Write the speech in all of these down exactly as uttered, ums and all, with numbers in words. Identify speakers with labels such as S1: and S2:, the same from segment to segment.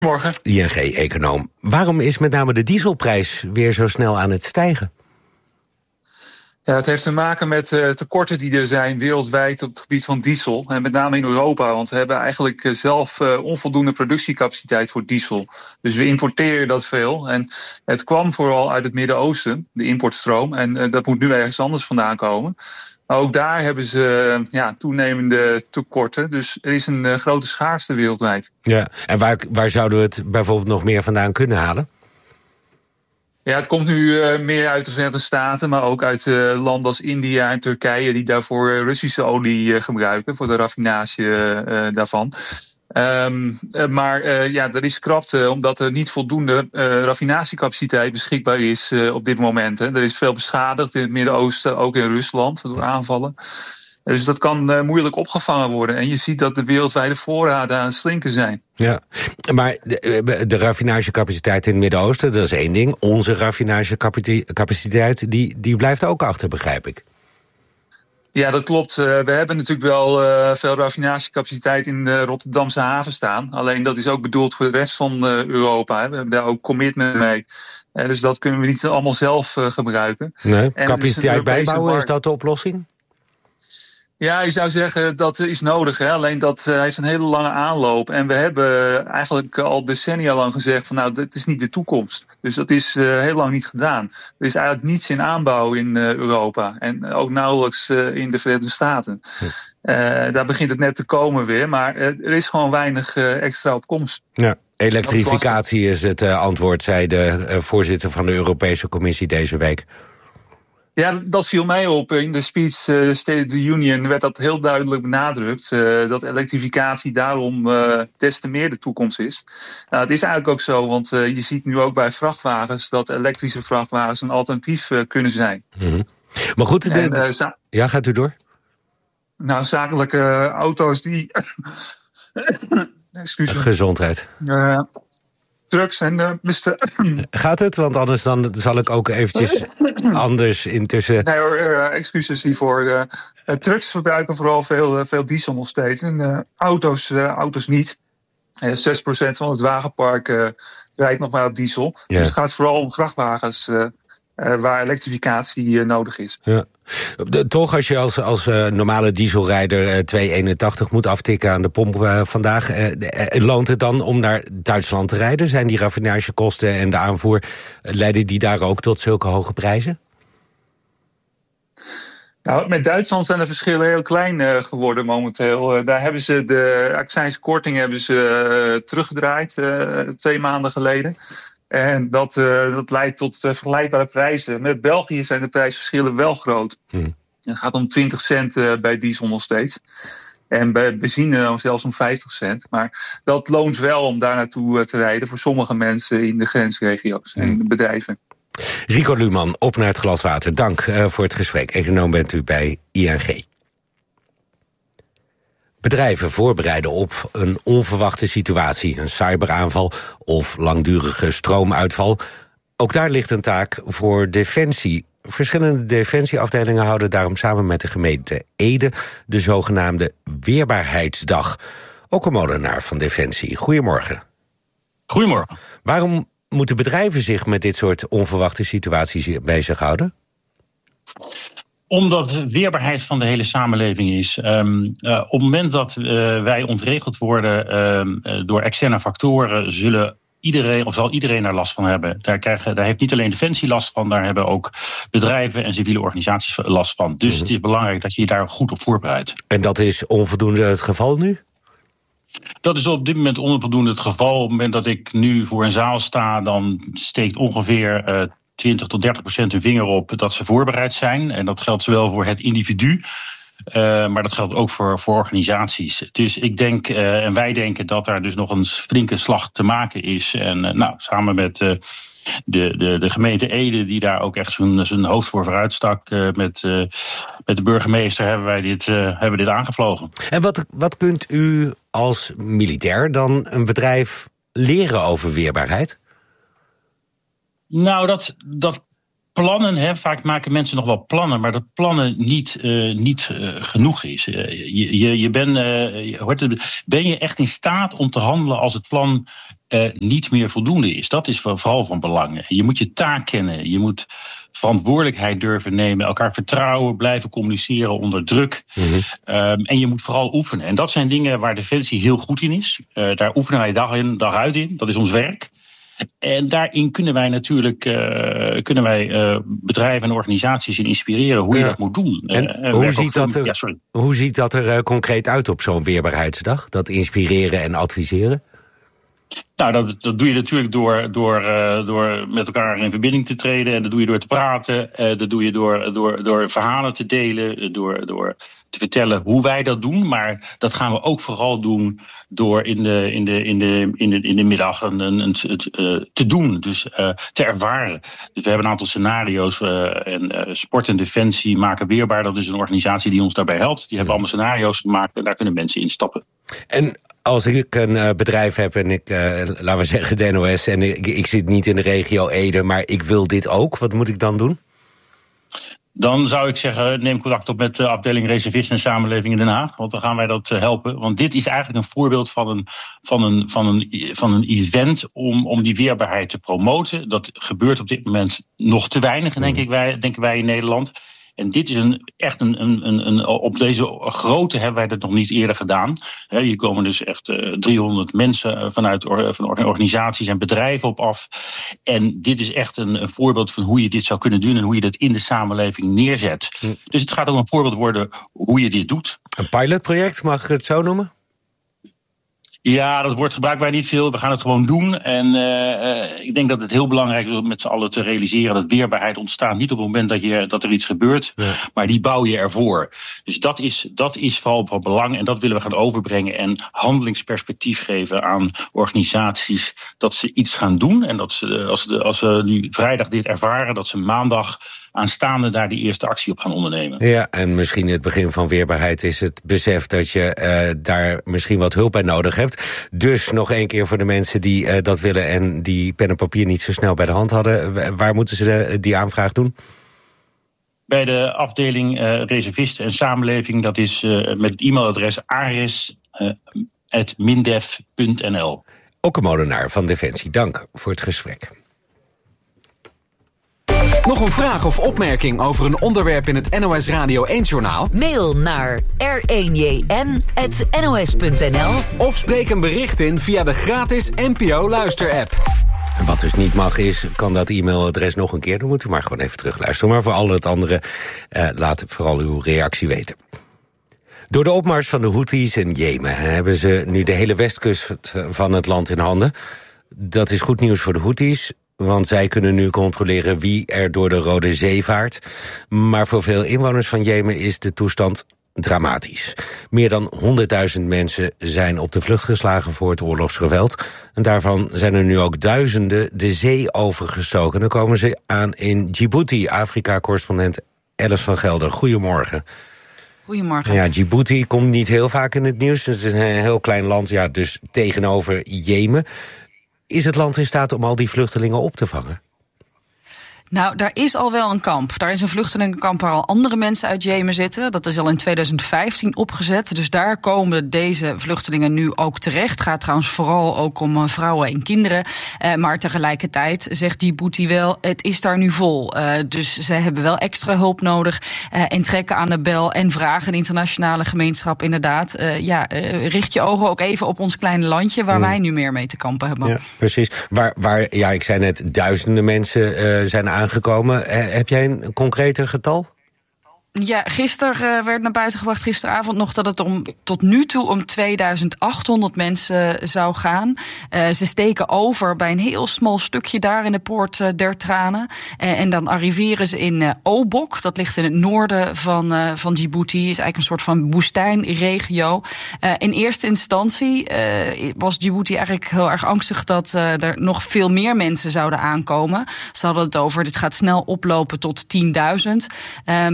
S1: Morgen.
S2: I N G-econoom. Waarom is met name de dieselprijs weer zo snel aan het stijgen?
S1: Ja, het heeft te maken met uh, tekorten die er zijn wereldwijd op het gebied van diesel. En met name in Europa, want we hebben eigenlijk uh, zelf uh, onvoldoende productiecapaciteit voor diesel. Dus we importeren dat veel. En het kwam vooral uit het Midden-Oosten, de importstroom. En uh, dat moet nu ergens anders vandaan komen. Maar ook daar hebben ze uh, ja, toenemende tekorten. Dus er is een uh, grote schaarste wereldwijd.
S2: Ja, en waar, waar zouden we het bijvoorbeeld nog meer vandaan kunnen halen?
S1: Ja, het komt nu uh, meer uit de Verenigde Staten, maar ook uit uh, landen als India en Turkije, die daarvoor uh, Russische olie uh, gebruiken, voor de raffinage uh, uh, daarvan. Um, uh, maar uh, ja, er is krapte omdat er niet voldoende uh, raffinatiecapaciteit beschikbaar is uh, op dit moment. Hè. Er is veel beschadigd in het Midden-Oosten, ook in Rusland, door aanvallen. Dus dat kan uh, moeilijk opgevangen worden. En je ziet dat de wereldwijde voorraden aan het slinken zijn.
S2: Ja, maar de, de raffinagecapaciteit in het Midden-Oosten, dat is één ding. Onze raffinagecapaciteit, die, die blijft ook achter, begrijp ik.
S1: Ja, dat klopt. Uh, we hebben natuurlijk wel uh, veel raffinagecapaciteit in de Rotterdamse haven staan. Alleen dat is ook bedoeld voor de rest van uh, Europa. Hè. We hebben daar ook commitment mee. Uh, dus dat kunnen we niet allemaal zelf uh, gebruiken.
S2: Nee, capaciteit bijbouwen, is dat de oplossing?
S1: Ja, je zou zeggen dat is nodig. Hè? Alleen dat uh, heeft een hele lange aanloop. En we hebben eigenlijk al decennia lang gezegd van nou, dit is niet de toekomst. Dus dat is uh, heel lang niet gedaan. Er is eigenlijk niets in aanbouw in uh, Europa. En ook nauwelijks uh, in de Verenigde Staten. Uh, daar begint het net te komen weer. Maar uh, er is gewoon weinig uh, extra op komst.
S2: Ja. Elektrificatie is het uh, antwoord, zei de uh, voorzitter van de Europese Commissie deze week.
S1: Ja, dat viel mij op. In de speech uh, State of the Union werd dat heel duidelijk benadrukt. Uh, dat elektrificatie daarom uh, des te meer de toekomst is. Nou, het is eigenlijk ook zo, want uh, je ziet nu ook bij vrachtwagens dat elektrische vrachtwagens een alternatief uh, kunnen zijn.
S2: Mm-hmm. Maar goed, de,
S1: en, uh, za-
S2: ja, gaat u door?
S1: Nou, zakelijke uh, auto's die... Excuus.
S2: Gezondheid.
S1: Uh, Trucks en uh, mister
S2: Gaat het? Want anders dan zal ik ook eventjes anders intussen...
S1: Nee hoor, uh, excuses hiervoor. Uh, uh, trucks verbruiken vooral veel, uh, veel diesel nog steeds. En uh, auto's, uh, auto's niet. Uh, zes procent van het wagenpark uh, rijdt nog maar op diesel. Ja. Dus het gaat vooral om vrachtwagens uh, uh, waar elektrificatie uh, nodig is.
S2: Ja. De, toch, als je als, als uh, normale dieselrijder uh, twee komma eenentachtig moet aftikken aan de pomp uh, vandaag, uh, uh, loont het dan om naar Duitsland te rijden? Zijn die raffinagekosten en de aanvoer, uh, leiden die daar ook tot zulke hoge prijzen?
S1: Nou, met Duitsland zijn de verschillen heel klein uh, geworden momenteel. Uh, daar hebben ze de accijnskorting hebben ze uh, teruggedraaid uh, twee maanden geleden. En dat, uh, dat leidt tot uh, vergelijkbare prijzen. Met België zijn de prijsverschillen wel groot. Hmm. Het gaat om twintig cent uh, bij diesel nog steeds. En bij benzine zelfs om vijftig cent. Maar dat loont wel om daar naartoe uh, te rijden voor sommige mensen in de grensregio's hmm. en de bedrijven.
S2: Rico Luhmann, op naar het glas water. Dank uh, voor het gesprek. Econoom bent u bij I N G. Bedrijven voorbereiden op een onverwachte situatie, een cyberaanval of langdurige stroomuitval. Ook daar ligt een taak voor Defensie. Verschillende defensieafdelingen houden daarom samen met de gemeente Ede de zogenaamde Weerbaarheidsdag. Ook een molenaar van Defensie. Goedemorgen.
S3: Goedemorgen.
S2: Waarom moeten bedrijven zich met dit soort onverwachte situaties bezighouden?
S3: Omdat de weerbaarheid van de hele samenleving is. Um, uh, op het moment dat uh, wij ontregeld worden um, uh, door externe factoren, zullen iedereen of zal iedereen daar last van hebben. Daar, krijgen, daar heeft niet alleen Defensie last van, daar hebben ook bedrijven en civiele organisaties last van. Dus mm-hmm. het is belangrijk dat je je daar goed op voorbereidt.
S2: En dat is onvoldoende het geval nu?
S3: Dat is op dit moment onvoldoende het geval. Op het moment dat ik nu voor een zaal sta, dan steekt ongeveer Uh, twintig tot dertig procent hun vinger op dat ze voorbereid zijn. En dat geldt zowel voor het individu, uh, maar dat geldt ook voor, voor organisaties. Dus ik denk, uh, en wij denken dat daar dus nog een flinke slag te maken is. En uh, nou, samen met uh, de, de, de gemeente Ede, die daar ook echt zijn, zijn hoofd voor vooruitstak, uh, met, uh, met de burgemeester hebben wij dit, uh, hebben dit aangevlogen.
S2: En wat, wat kunt u als militair dan een bedrijf leren over weerbaarheid?
S3: Nou, dat, dat plannen, hè, vaak maken mensen nog wel plannen, maar dat plannen niet, uh, niet uh, genoeg is. Uh, je, je, je ben, uh, je, ben je echt in staat om te handelen als het plan uh, niet meer voldoende is? Dat is vooral van belang. Je moet je taak kennen, je moet verantwoordelijkheid durven nemen, elkaar vertrouwen, blijven communiceren onder druk. Mm-hmm. Um, en je moet vooral oefenen. En dat zijn dingen waar Defensie heel goed in is. Uh, daar oefenen wij dag in, dag uit in. Dat is ons werk. En daarin kunnen wij natuurlijk uh, kunnen wij, uh, bedrijven en organisaties in inspireren hoe je ja. dat moet doen.
S2: En uh, hoe, ziet dat er, ja, sorry. hoe ziet dat er uh, concreet uit op zo'n weerbaarheidsdag? Dat inspireren en adviseren?
S3: Nou, dat, dat doe je natuurlijk door, door, uh, door met elkaar in verbinding te treden. En dat doe je door te praten. Uh, dat doe je door, door, door verhalen te delen. Door, door te vertellen hoe wij dat doen. Maar dat gaan we ook vooral doen door in de, in de, in de, in de, in de middag een, een, een, uh, te doen. Dus uh, te ervaren. Dus we hebben een aantal scenario's. Uh, en uh, Sport en Defensie maken weerbaar. Dat is een organisatie die ons daarbij helpt. Die hebben allemaal scenario's gemaakt. En daar kunnen mensen in stappen.
S2: En als ik een uh, bedrijf heb en ik, uh, laten we zeggen de N O S... en ik, ik zit niet in de regio Ede, maar ik wil dit ook, wat moet ik dan doen?
S3: Dan zou ik zeggen, neem contact op met de afdeling Reservisten en Samenleving in Den Haag. Want dan gaan wij dat helpen. Want dit is eigenlijk een voorbeeld van een, van een, van een, van een event om, om die weerbaarheid te promoten. Dat gebeurt op dit moment nog te weinig, denk ik wij, denken wij in Nederland. En dit is een, echt een, een, een, een. Op deze grootte hebben wij dat nog niet eerder gedaan. He, hier komen dus echt uh, driehonderd mensen vanuit or, van organisaties en bedrijven op af. En dit is echt een, een voorbeeld van hoe je dit zou kunnen doen en hoe je dat in de samenleving neerzet. Hm. Dus het gaat ook een voorbeeld worden hoe je dit doet.
S2: Een pilotproject, mag ik het zo noemen?
S3: Ja, dat woord gebruiken wij niet veel. We gaan het gewoon doen. En uh, ik denk dat het heel belangrijk is om met z'n allen te realiseren dat weerbaarheid ontstaat niet op het moment dat, je, dat er iets gebeurt, ja. maar die bouw je ervoor. Dus dat is, dat is vooral van belang en dat willen we gaan overbrengen en handelingsperspectief geven aan organisaties dat ze iets gaan doen. En dat ze, als ze, als ze nu vrijdag dit ervaren, dat ze maandag aanstaande daar die eerste actie op gaan ondernemen.
S2: Ja, en misschien het begin van weerbaarheid is het besef dat je uh, daar misschien wat hulp bij nodig hebt. Dus nog één keer voor de mensen die uh, dat willen en die pen en papier niet zo snel bij de hand hadden. Waar moeten ze de, die aanvraag doen?
S3: Bij de afdeling uh, Reservisten en Samenleving. Dat is uh, met het e-mailadres ares at mindef punt n l.
S2: Okke Molenaar van Defensie, dank voor het gesprek.
S4: Nog een vraag of opmerking over een onderwerp in het N O S Radio één-journaal?
S5: Mail naar r één j n at n o s punt n l
S4: of spreek een bericht in via de gratis N P O-luisterapp.
S2: En wat dus niet mag is, kan dat e-mailadres nog een keer. Dan moet u maar gewoon even terugluisteren. Maar voor al het andere, uh, laat vooral uw reactie weten. Door de opmars van de Houthis in Jemen hebben ze nu de hele westkust van het land in handen. Dat is goed nieuws voor de Houthis, want zij kunnen nu controleren wie er door de Rode Zee vaart. Maar voor veel inwoners van Jemen is de toestand dramatisch. Meer dan honderdduizend mensen zijn op de vlucht geslagen voor het oorlogsgeweld. En daarvan zijn er nu ook duizenden de zee overgestoken. Dan komen ze aan in Djibouti. Afrika-correspondent Alice van Gelder. Goedemorgen.
S6: Goedemorgen.
S2: Ja, Djibouti komt niet heel vaak in het nieuws. Het is een heel klein land, ja, dus tegenover Jemen. Is het land in staat om al die vluchtelingen op te vangen?
S6: Nou, daar is al wel een kamp. Daar is een vluchtelingenkamp waar al andere mensen uit Jemen zitten. Dat is al in tweeduizend vijftien opgezet. Dus daar komen deze vluchtelingen nu ook terecht. Het gaat trouwens vooral ook om uh, vrouwen en kinderen. Uh, maar tegelijkertijd zegt Djibouti wel, het is daar nu vol. Uh, dus ze hebben wel extra hulp nodig. Uh, en trekken aan de bel en vragen de internationale gemeenschap inderdaad. Uh, ja, uh, richt je ogen ook even op ons kleine landje waar hmm. wij nu meer mee te kampen hebben.
S2: Ja, precies. Waar, waar, ja, ik zei net, duizenden mensen uh, zijn aangekomen. Aangekomen. Heb jij een concreter getal?
S6: Ja, gisteren uh, werd naar buiten gebracht, gisteravond nog, dat het om tot nu toe om tweeduizend achthonderd mensen zou gaan. Uh, ze steken over bij een heel smal stukje daar in de poort uh, der Tranen. Uh, en dan arriveren ze in uh, Obok, dat ligt in het noorden van, uh, van Djibouti. Is eigenlijk een soort van woestijnregio. Uh, in eerste instantie uh, was Djibouti eigenlijk heel erg angstig dat uh, er nog veel meer mensen zouden aankomen. Ze hadden het over, dit gaat snel oplopen tot tienduizend. Uh, maar wat we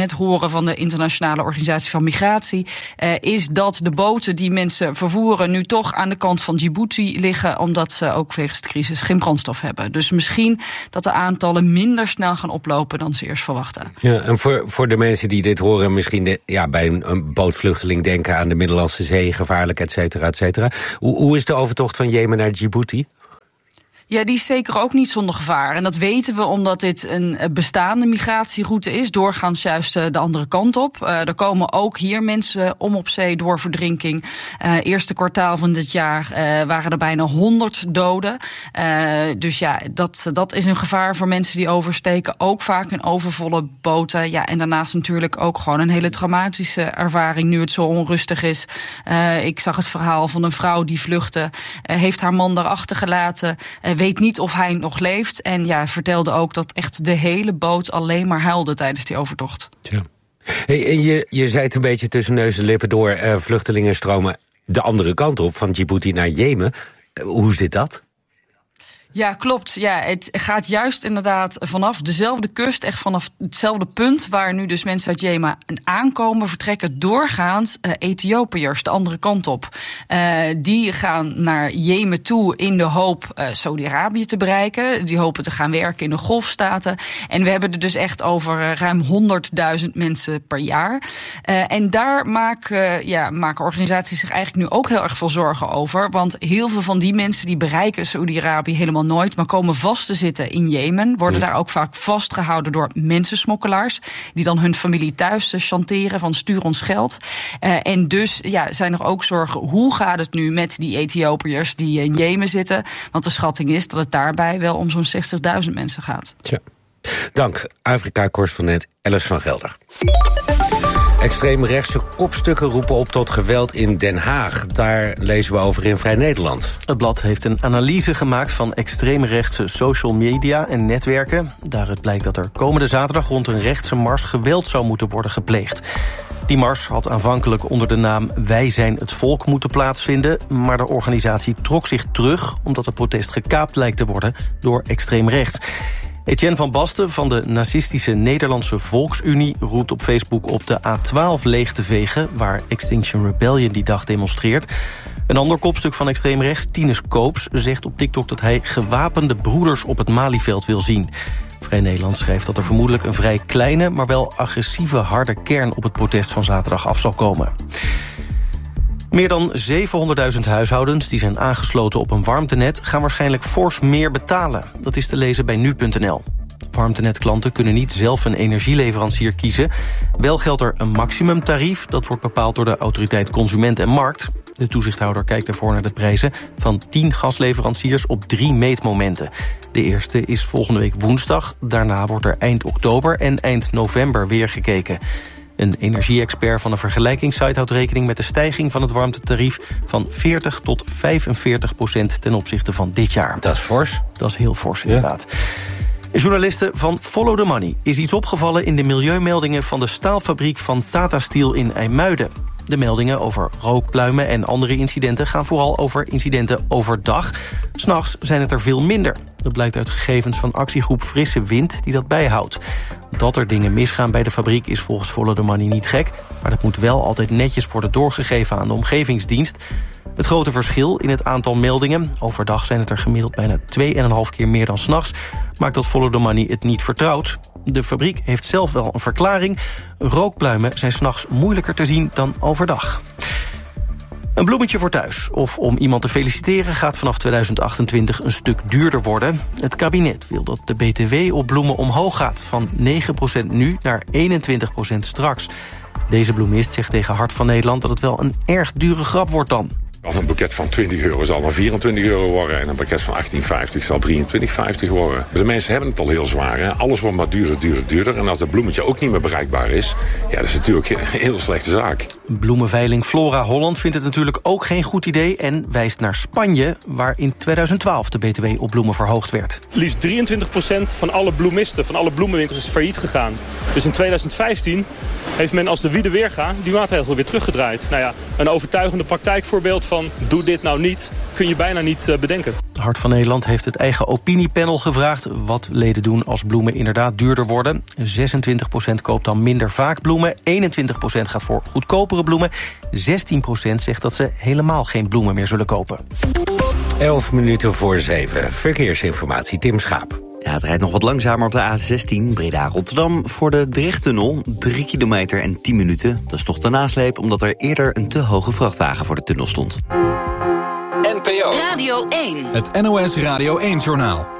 S6: net horen van de Internationale Organisatie van Migratie, uh, is dat de boten die mensen vervoeren nu toch aan de kant van Djibouti liggen, omdat ze ook wegens de crisis geen brandstof hebben. Dus misschien dat de aantallen minder snel gaan oplopen dan ze eerst verwachten.
S2: Ja, en voor, voor de mensen die dit horen, misschien de, ja, bij een, een bootvluchteling denken aan de Middellandse Zee, gevaarlijk, et cetera, et cetera. Hoe, hoe is de overtocht van Jemen naar Djibouti?
S6: Ja, die is zeker ook niet zonder gevaar. En dat weten we omdat dit een bestaande migratieroute is. Doorgaans juist de andere kant op. Uh, er komen ook hier mensen om op zee door verdrinking. Uh, eerste kwartaal van dit jaar uh, waren er bijna honderd doden. Uh, dus ja, dat, dat is een gevaar voor mensen die oversteken. Ook vaak in overvolle boten. Ja, en daarnaast natuurlijk ook gewoon een hele traumatische ervaring nu het zo onrustig is. Uh, ik zag het verhaal van een vrouw die vluchtte. Uh, heeft haar man daar achtergelaten. Uh, weet niet of hij nog leeft. En ja, vertelde ook dat echt de hele boot alleen maar huilde tijdens die overtocht.
S2: Ja. Hey, en je, je zei het een beetje tussen neus en lippen door. Uh, vluchtelingen stromen de andere kant op, van Djibouti naar Jemen. Uh, hoe zit dat?
S6: Ja, klopt. Ja, het gaat juist inderdaad vanaf dezelfde kust, echt vanaf hetzelfde punt waar nu dus mensen uit Jemen aankomen, vertrekken doorgaans uh, Ethiopiërs de andere kant op. Uh, die gaan naar Jemen toe in de hoop uh, Saudi-Arabië te bereiken. Die hopen te gaan werken in de Golfstaten. En we hebben er dus echt over uh, ruim honderdduizend mensen per jaar. Uh, en daar maken, uh, ja, maken organisaties zich eigenlijk nu ook heel erg veel zorgen over. Want heel veel van die mensen die bereiken Saudi-Arabië helemaal nooit, maar komen vast te zitten in Jemen. Worden ja. daar ook vaak vastgehouden door mensensmokkelaars, die dan hun familie thuis chanteren van stuur ons geld. Uh, en dus ja, zijn er ook zorgen, hoe gaat het nu met die Ethiopiërs die in Jemen zitten? Want de schatting is dat het daarbij wel om zo'n zestigduizend mensen gaat.
S2: Tja. Dank, Afrika-correspondent Alice van Gelder. Extreemrechtse kopstukken roepen op tot geweld in Den Haag. Daar lezen we over in Vrij Nederland.
S7: Het blad heeft een analyse gemaakt van extreemrechtse social media en netwerken. Daaruit blijkt dat er komende zaterdag rond een rechtse mars geweld zou moeten worden gepleegd. Die mars had aanvankelijk onder de naam Wij zijn het volk moeten plaatsvinden, maar de organisatie trok zich terug omdat het protest gekaapt lijkt te worden door extreem rechts. Etienne van Basten van de nazistische Nederlandse Volksunie roept op Facebook op de A twaalf leeg te vegen, waar Extinction Rebellion die dag demonstreert. Een ander kopstuk van extreem rechts, Tinus Koops, zegt op TikTok dat hij gewapende broeders op het Malieveld wil zien. Vrij Nederland schrijft dat er vermoedelijk een vrij kleine, maar wel agressieve harde kern op het protest van zaterdag af zal komen. Meer dan zevenhonderdduizend huishoudens die zijn aangesloten op een warmtenet gaan waarschijnlijk fors meer betalen. Dat is te lezen bij nu punt n l. Warmtenetklanten kunnen niet zelf een energieleverancier kiezen. Wel geldt er een maximumtarief, dat wordt bepaald door de Autoriteit Consument en Markt. De toezichthouder kijkt ervoor naar de prijzen van tien gasleveranciers op drie meetmomenten. De eerste is volgende week woensdag. Daarna wordt er eind oktober en eind november weer gekeken. Een energie-expert van een vergelijkingssite houdt rekening met de stijging van het warmtetarief van veertig tot vijfenveertig procent ten opzichte van dit jaar.
S2: Dat is fors.
S7: Dat is heel fors, inderdaad. Ja. Journalisten van Follow the Money is iets opgevallen in de milieumeldingen van de staalfabriek van Tata Steel in IJmuiden. De meldingen over rookpluimen en andere incidenten gaan vooral over incidenten overdag. 'S Nachts zijn het er veel minder. Dat blijkt uit gegevens van actiegroep Frisse Wind die dat bijhoudt. Dat er dingen misgaan bij de fabriek is volgens Follow the Money niet gek, maar dat moet wel altijd netjes worden doorgegeven aan de omgevingsdienst. Het grote verschil in het aantal meldingen, overdag zijn het er gemiddeld bijna twee en een half keer meer dan 's nachts, maakt dat Follow the Money het niet vertrouwt. De fabriek heeft zelf wel een verklaring. Rookpluimen zijn 's nachts moeilijker te zien dan overdag. Een bloemetje voor thuis of om iemand te feliciteren gaat vanaf tweeduizend achtentwintig een stuk duurder worden. Het kabinet wil dat de B T W op bloemen omhoog gaat, van negen procent nu naar eenentwintig procent straks. Deze bloemist zegt tegen Hart van Nederland dat het wel een erg dure grap wordt dan.
S8: Een boeket van twintig euro zal dan vierentwintig euro worden en een boeket van achttien vijftig zal drieëntwintig vijftig worden. De mensen hebben het al heel zwaar. Hè? Alles wordt maar duurder, duurder, duurder. En als dat bloemetje ook niet meer bereikbaar is, ja, dat is natuurlijk een heel slechte zaak.
S7: Bloemenveiling Flora Holland vindt het natuurlijk ook geen goed idee en wijst naar Spanje, waar in tweeduizend twaalf de B T W op bloemen verhoogd werd.
S9: Liefst drieëntwintig procent van alle bloemisten, van alle bloemenwinkels is failliet gegaan. Dus in tweeduizend vijftien heeft men als de wiede weerga die maatregel weer teruggedraaid. Nou ja, een overtuigende praktijkvoorbeeld van doe dit nou niet kun je bijna niet uh, bedenken.
S7: Hart van Nederland heeft het eigen opiniepanel gevraagd wat leden doen als bloemen inderdaad duurder worden. zesentwintig procent koopt dan minder vaak bloemen, eenentwintig procent gaat voor goedkopere bloemen, zestien procent zegt dat ze helemaal geen bloemen meer zullen kopen.
S2: elf minuten voor zeven. Verkeersinformatie, Tim Schaap.
S10: Ja, het rijdt nog wat langzamer op de A zestien Breda-Rotterdam voor de Drechttunnel. drie kilometer en tien minuten. Dat is nog de nasleep omdat er eerder een te hoge vrachtwagen voor de tunnel stond.
S4: N P O
S5: Radio één.
S4: Het N O S Radio één-journaal.